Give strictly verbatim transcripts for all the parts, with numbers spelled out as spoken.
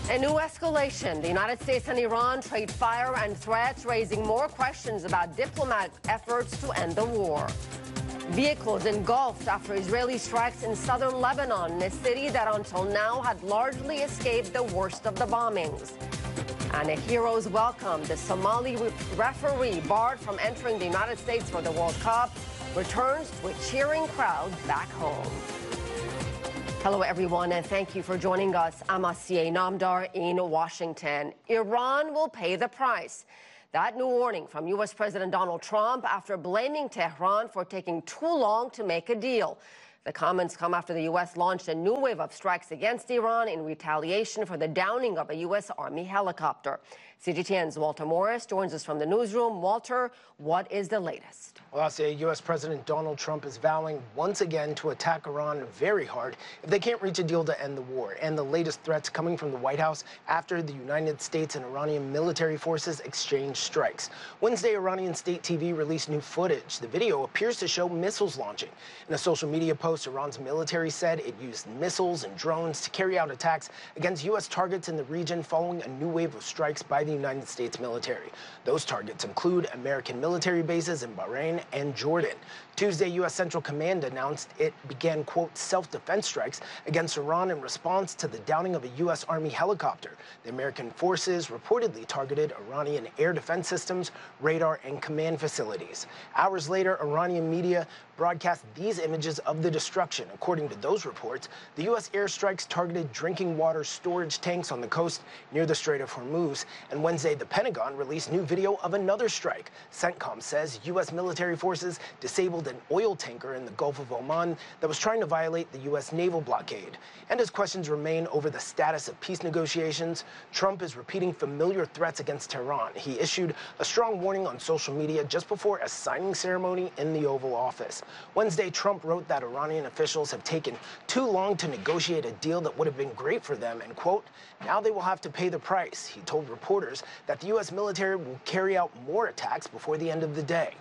A new escalation. The United States and Iran trade fire and threats, raising more questions about diplomatic efforts to end the war. Vehicles engulfed after Israeli strikes in southern Lebanon, in a city that until now had largely escaped the worst of the bombings. And a hero's welcome. The Somali referee barred from entering the United States for the World Cup returns to a cheering crowd back home. Hello, everyone, and thank you for joining us. I'm Asiye Namdar in Washington. Iran will pay the price. That new warning from U S President Donald Trump after blaming Tehran for taking too long to make a deal. The comments come after the U S launched a new wave of strikes against Iran in retaliation for the downing of a U S Army helicopter. C G T N's Walter Morris joins us from the newsroom. Walter, what is the latest? Well, I'll say U S President Donald Trump is vowing once again to attack Iran very hard if they can't reach a deal to end the war. And the latest threats coming from the White House after the United States and Iranian military forces exchanged strikes. Wednesday, Iranian state T V released new footage. The video appears to show missiles launching. In a social media post, Iran's military said it used missiles and drones to carry out attacks against U S targets in the region following a new wave of strikes by the United States military. Those targets include American military bases in Bahrain and Jordan. Tuesday, U S Central Command announced it began, quote, self-defense strikes against Iran in response to the downing of a U S Army helicopter. The American forces reportedly targeted Iranian air defense systems, radar, and command facilities. Hours later, Iranian media broadcast these images of the destruction. According to those reports, the U S airstrikes targeted drinking water storage tanks on the coast near the Strait of Hormuz. And Wednesday, the Pentagon released new video of another strike. CENTCOM says U S military forces disabled an oil tanker in the Gulf of Oman that was trying to violate the U S naval blockade. And as questions remain over the status of peace negotiations, Trump is repeating familiar threats against Tehran. He issued a strong warning on social media just before a signing ceremony in the Oval Office. Wednesday, Trump wrote that Iranian officials have taken too long to negotiate a deal that would have been great for them, and, quote, now they will have to pay the price. He told reporters that the U S military will carry out more attacks before the end of the day.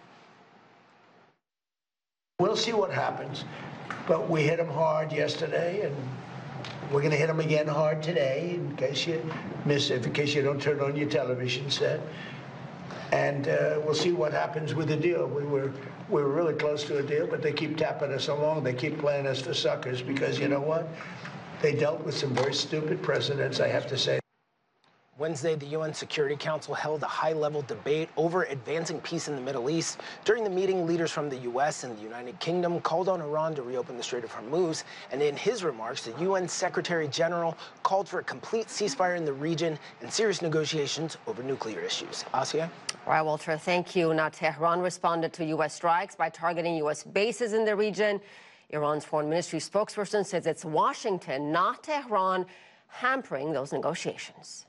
We'll see what happens, but we hit them hard yesterday, and we're going to hit them again hard today, in case you miss it, in case you don't turn on your television set. And uh, we'll see what happens with the deal. We were we were really close to a deal, but they keep tapping us along. They keep playing us for suckers because, you know what? They dealt with some very stupid precedents, I have to say. Wednesday, the U N Security Council held a high-level debate over advancing peace in the Middle East. During the meeting, leaders from the U S and the United Kingdom called on Iran to reopen the Strait of Hormuz. And in his remarks, the U N Secretary General called for a complete ceasefire in the region and serious negotiations over nuclear issues. Asia? All right, Walter, thank you. Now, Tehran responded to U S strikes by targeting U S bases in the region. Iran's foreign ministry spokesperson says it's Washington, not Tehran, hampering those negotiations.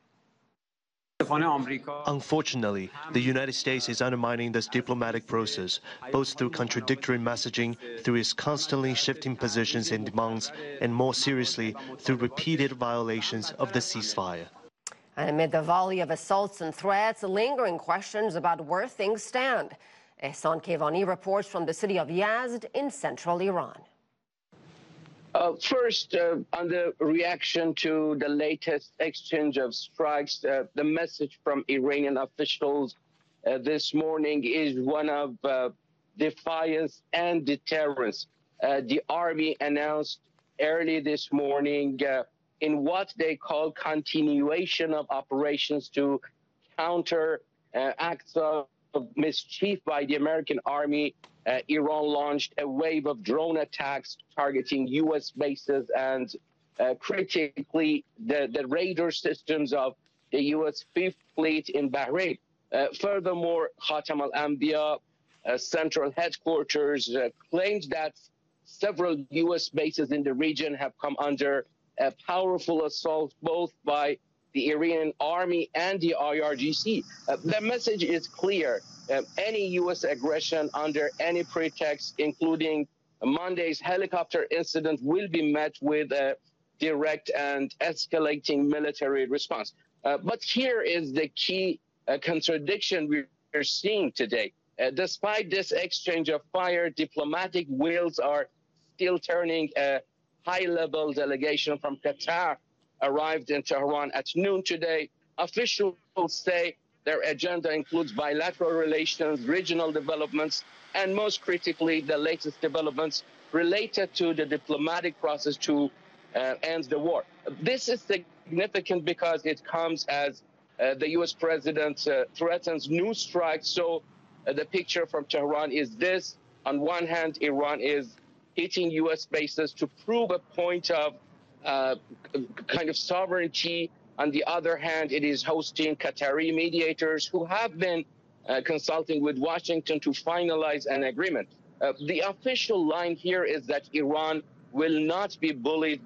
Unfortunately, the United States is undermining this diplomatic process, both through contradictory messaging, through its constantly shifting positions and demands, and more seriously, through repeated violations of the ceasefire. And amid the volley of assaults and threats, lingering questions about where things stand. Ehsan Kevani reports from the city of Yazd in central Iran. Uh, first, uh, on the reaction to the latest exchange of strikes, uh, the message from Iranian officials uh, this morning is one of uh, defiance and deterrence. Uh, the army announced early this morning uh, in what they call continuation of operations to counter uh, acts of mischief by the American army. Uh, Iran launched a wave of drone attacks targeting U S bases and uh, critically the, the radar systems of the U S Fifth Fleet in Bahrain. Uh, furthermore, Khatam al-Anbiya uh, central headquarters uh, claimed that several U S bases in the region have come under a powerful assault both by the Iranian army and the I R G C. Uh, the message is clear. Uh, any U S aggression under any pretext, including Monday's helicopter incident, will be met with a direct and escalating military response. Uh, but here is the key uh, contradiction we're seeing today. Uh, despite this exchange of fire, diplomatic wheels are still turning. A high-level delegation from Qatar arrived in Tehran at noon today. Officials say their agenda includes bilateral relations, regional developments, and most critically, the latest developments related to the diplomatic process to uh, end the war. This is significant because it comes as uh, the U S president uh, threatens new strikes. So uh, the picture from Tehran is this. On one hand, Iran is hitting U S bases to prove a point of uh, kind of sovereignty. On the other hand, it is hosting Qatari mediators who have been uh, consulting with Washington to finalize an agreement. Uh, the official line here is that Iran will not be bullied